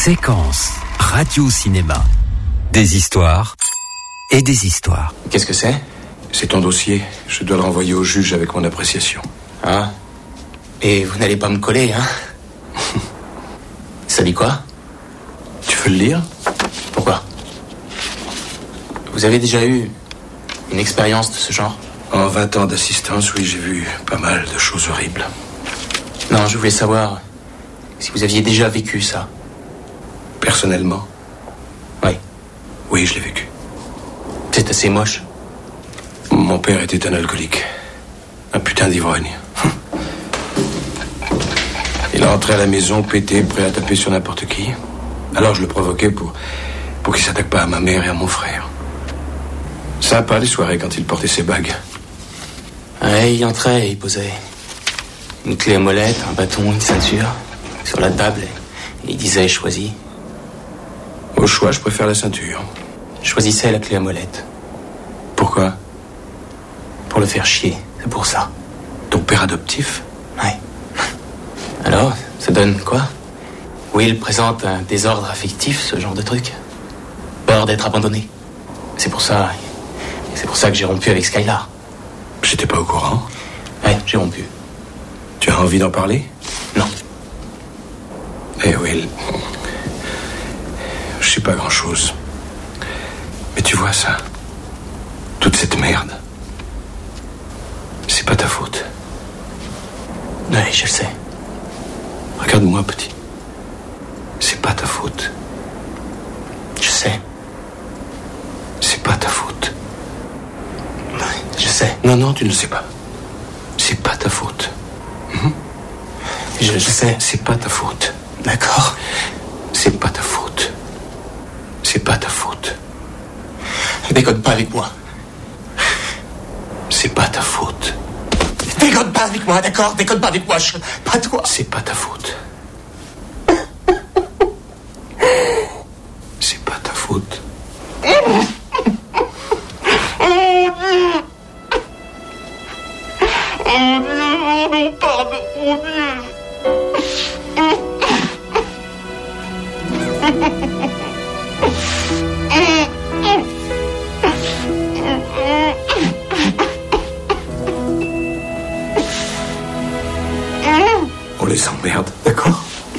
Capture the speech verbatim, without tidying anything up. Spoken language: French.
Séquence radio-cinéma. Des histoires et des histoires. Qu'est-ce que c'est ? C'est ton dossier. Je dois le renvoyer au juge avec mon appréciation. Ah. Et vous n'allez pas me coller, hein ? Ça dit quoi ? Tu veux le lire ? Pourquoi ? Vous avez déjà eu une expérience de ce genre ? En vingt ans d'assistance, oui, j'ai vu pas mal de choses horribles. Non, je voulais savoir si vous aviez déjà vécu ça. Personnellement ? Oui. Oui, je l'ai vécu. C'est assez moche. Mon père était un alcoolique. Un putain d'ivrogne. Il rentrait à la maison pété, prêt à taper sur n'importe qui. Alors je le provoquais pour, pour qu'il s'attaque pas à ma mère et à mon frère. Sympa les soirées quand il portait ses bagues. Ouais, il entrait et il posait une clé à molette, un bâton, une ceinture sur la table et il disait « choisis ». Au choix, je préfère la ceinture. Choisissez la clé à molette. Pourquoi ? Pour le faire chier, c'est pour ça. Ton père adoptif ? Ouais. Alors, ça donne quoi ? Will présente un désordre affectif, ce genre de truc. Peur d'être abandonné. C'est pour ça... C'est pour ça que j'ai rompu avec Skylar. J'étais pas au courant. Ouais, j'ai rompu. Tu as envie d'en parler ? Non. Eh Will... Je sais pas grand-chose. Mais tu vois ça ? Toute cette merde. C'est pas ta faute. Ouais, je le sais. Regarde-moi, petit. C'est pas ta faute. Je sais. C'est pas ta faute. Ouais, je sais. Non, non, tu ne sais pas. C'est pas ta faute. Hum? Je, je sais. C'est pas ta faute. D'accord. C'est pas ta faute. C'est pas ta faute. Déconne pas avec moi. C'est pas ta faute. Déconne pas avec moi, d'accord ? Déconne pas avec moi, je... pas toi. C'est pas ta faute. C'est pas ta faute. Oh Dieu ! Oh Dieu, oh non, pardon, oh Dieu. On les emmerde.